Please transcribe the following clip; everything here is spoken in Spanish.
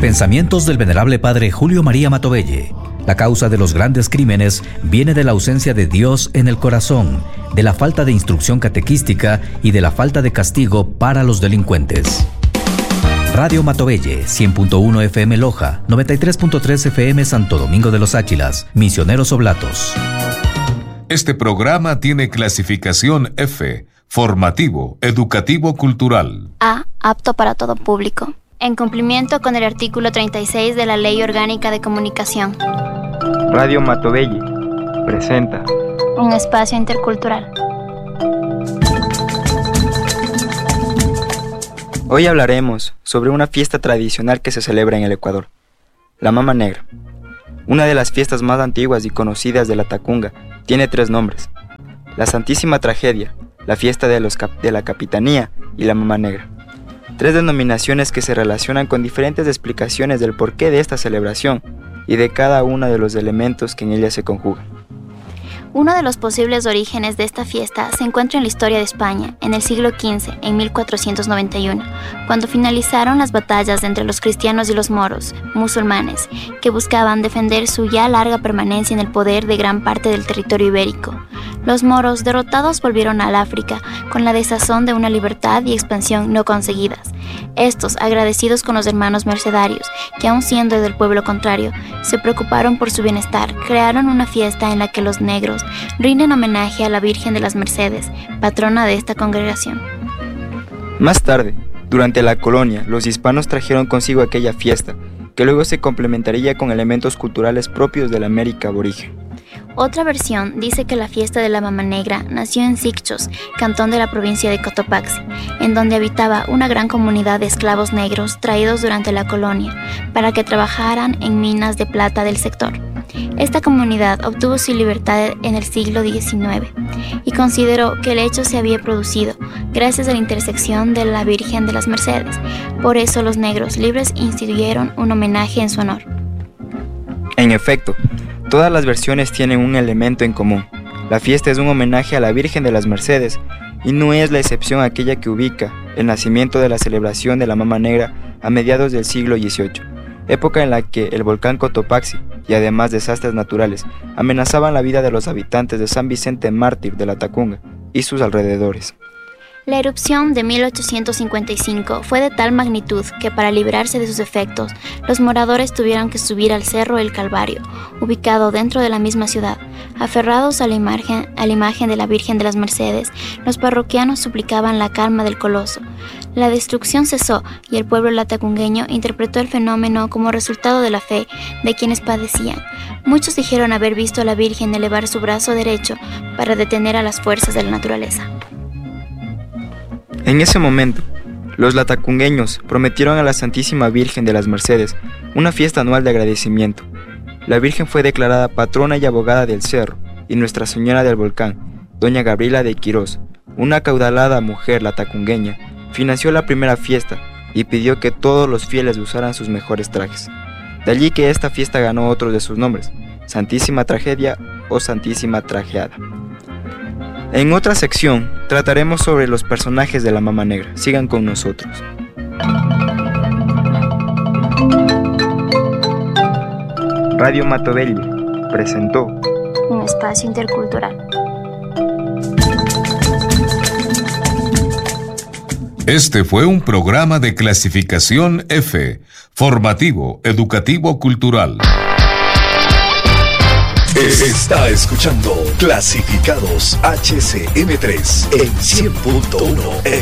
Pensamientos del venerable padre Julio María Matovelle. La causa de los grandes crímenes viene de la ausencia de Dios en el corazón, de la falta de instrucción catequística y de la falta de castigo para los delincuentes. Radio Matovelle, 100.1 FM Loja, 93.3 FM Santo Domingo de los Áchilas, Misioneros Oblatos. Este programa tiene clasificación F, formativo, educativo, cultural. A, apto para todo público, en cumplimiento con el artículo 36 de la Ley Orgánica de Comunicación. Radio Matovelle presenta un espacio intercultural. Hoy hablaremos sobre una fiesta tradicional que se celebra en el Ecuador, la Mama Negra. Una de las fiestas más antiguas y conocidas de la Tacunga tiene 3 nombres: la Santísima Tragedia, la Fiesta de la Capitanía y la Mama Negra. 3 denominaciones que se relacionan con diferentes explicaciones del porqué de esta celebración y de cada uno de los elementos que en ella se conjugan. Uno de los posibles orígenes de esta fiesta se encuentra en la historia de España, en el siglo XV, en 1491, cuando finalizaron las batallas entre los cristianos y los moros, musulmanes, que buscaban defender su ya larga permanencia en el poder de gran parte del territorio ibérico. Los moros, derrotados, volvieron al África con la desazón de una libertad y expansión no conseguidas. Estos, agradecidos con los hermanos mercedarios, que aun siendo del pueblo contrario, se preocuparon por su bienestar, crearon una fiesta en la que los negros rinden homenaje a la Virgen de las Mercedes, patrona de esta congregación. Más tarde, durante la colonia, los hispanos trajeron consigo aquella fiesta, que luego se complementaría con elementos culturales propios de la América aborigen. Otra versión dice que la fiesta de la Mama Negra nació en Sicchos, cantón de la provincia de Cotopaxi, en donde habitaba una gran comunidad de esclavos negros traídos durante la colonia para que trabajaran en minas de plata del sector. Esta comunidad obtuvo su libertad en el siglo XIX y consideró que el hecho se había producido gracias a la intersección de la Virgen de las Mercedes. Por eso los negros libres instituyeron un homenaje en su honor. En efecto, todas las versiones tienen un elemento en común. La fiesta es un homenaje a la Virgen de las Mercedes y no es la excepción aquella que ubica el nacimiento de la celebración de la Mama Negra a mediados del siglo XVIII, época en la que el volcán Cotopaxi y además desastres naturales amenazaban la vida de los habitantes de San Vicente Mártir de la Tacunga y sus alrededores. La erupción de 1855 fue de tal magnitud que para librarse de sus efectos, los moradores tuvieron que subir al Cerro El Calvario, ubicado dentro de la misma ciudad. Aferrados a la imagen de la Virgen de las Mercedes, los parroquianos suplicaban la calma del coloso. La destrucción cesó y el pueblo latacungueño interpretó el fenómeno como resultado de la fe de quienes padecían. Muchos dijeron haber visto a la Virgen elevar su brazo derecho para detener a las fuerzas de la naturaleza. En ese momento, los latacungueños prometieron a la Santísima Virgen de las Mercedes una fiesta anual de agradecimiento. La Virgen fue declarada patrona y abogada del cerro, y Nuestra Señora del Volcán, doña Gabriela de Quirós, una acaudalada mujer latacungueña, financió la primera fiesta y pidió que todos los fieles usaran sus mejores trajes. De allí que esta fiesta ganó otros de sus nombres, Santísima Tragedia o Santísima Trajeada. En otra sección trataremos sobre los personajes de la Mama Negra. Sigan con nosotros. Radio Matovelle presentó un espacio intercultural. Este fue un programa de clasificación F, formativo, educativo, cultural. Está escuchando Clasificados HCM3 en 100.1